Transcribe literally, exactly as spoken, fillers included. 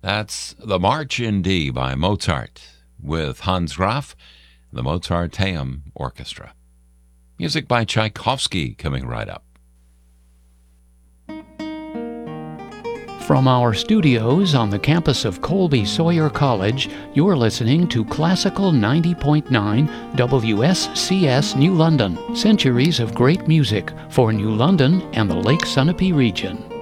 That's The March in D by Mozart with Hans Graf, the Mozarteum Orchestra. Music by Tchaikovsky coming right up. From our studios on the campus of Colby Sawyer College, you're listening to Classical ninety point nine W S C S New London, centuries of great music for New London and the Lake Sunapee region.